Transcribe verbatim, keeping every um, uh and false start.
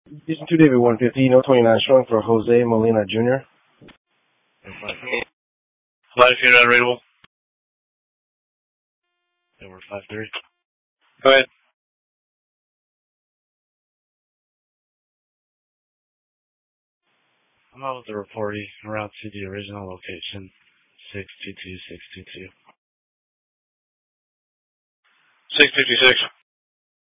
Station two, David one fifty, no twenty-nine showing for Jose Molina Junior Latitude unreadable. Over five three. Go ahead. I'm out with the reporting around to the original location, six two two six two two. six two two six.